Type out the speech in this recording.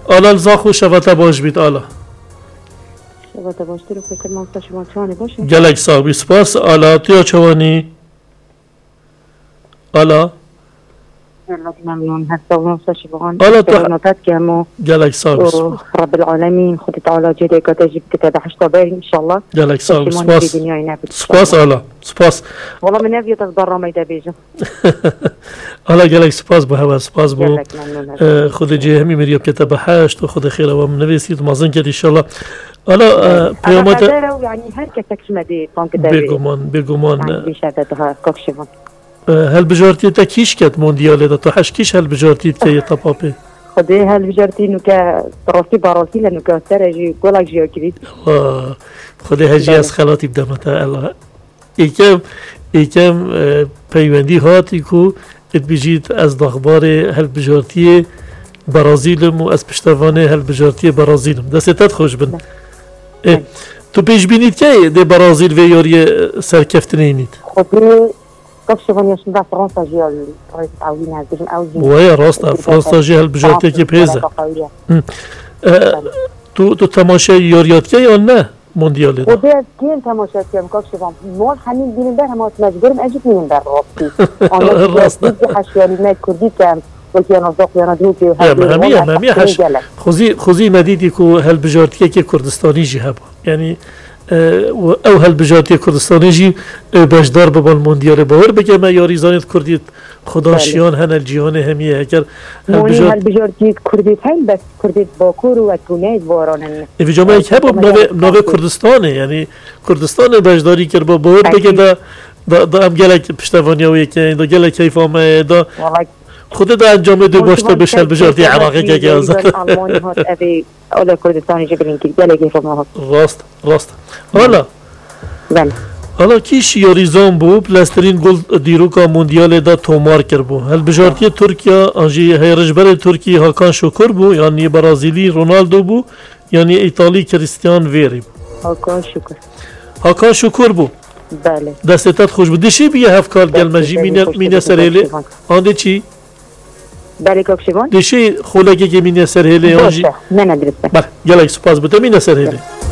آلا زاخو شبت باش بید آلا شبت باش تو رو خوشت مانستا شما چوانی باشه گلک ساقی سپاس آلا تیا چوانی آلا ممنون هستا و مانستا شما آلا تو نوتات كامو گلک ساقی سپاس رب العالمين خد تعالى جدي كتجيب كتاب حشتا باين ان شاء الله گلک ساقی سپاس سپاس آلا سپاس والله من نبي تتبرع ما يدبيجه آلا گلک سپاس بو هوا سپاس بو خود جه همی مريم كتاب حشت و خود خير و من نویسید مازن کرد ان شاء الله آلا پیامات يعني هر كتك شمدي طنك دبي بگمان بشهادتها كوكشفون هل بجارتی تا کیش کت موندیاله دا تو حش کیش هل بجارتی تا یه تپاپه خدي هل بجارتي نوكا راسي براسي لنوكا سرجي كولاك جيو كريت خدي هجي از خلاطي بدمتا الله ایکم پیوندی هاتی کو ات بجید از داخبار هل بجارتی برازیلم و از پشتوانه هل بجارتی برازیلم دستت خوش بن تو پیش بینید که ده برازیل و یاری سرکفتنه اینید خدي كوكشفون يشمدا فرنسا جيو الرئيس تعوين هزيجن اوزين وای راست فرانسا جه هل بجارتی که پیزه تو تماشای یاریات که یا نه موندیاله ده خدي كين تماشات كم كوكشفون مول حنين بين بر هم مجبور اجيب من بر راسي انا حشياني ما كردي كم وكيانا زوقيانا دروكي همه حش خوزی مدیدی که هل بجارتی که کردستانی جی هبا یعنی او هل بجارتی کردستانی جی بجدار ببال موندیال باور بگه ما یاری زانید کردید خداشیان هن الجیهان همیه اگر هل بجارتی کردید هن بس کردید باکور و تونید وارانن ایوی جامعه یک هبا نوه کردستانه یعنی کردستان بجداری کرد با باور بگه دا هم گلک پشتوانی و یکی دا گلک کیف آمه دا خود دا انجام دو باشته بشه بجارتی عراقی که از آلمانی هات اوی اولا کردستانی جبرین که گلک فرما هات راست حالا کیش یاریزان بو پلاسترین گل دیروکا موندیال دا تومار کر بو هل بجارتی ترکیه انجی هیرجبر ترکیه هاکان شکر بو یعنی برازیلی رونالدو بو یعنی ایتالی کریستیان ویری بو هاکان شکر بو بله دستت خوش بود دشی بیه هفکار گلمجی مینه سرهله آنده چی؟ بله کوکشیوان دشی خولگی که مینه سرهله آنجی نه ندرسته بله گلک سپاس بوده مینه سرهله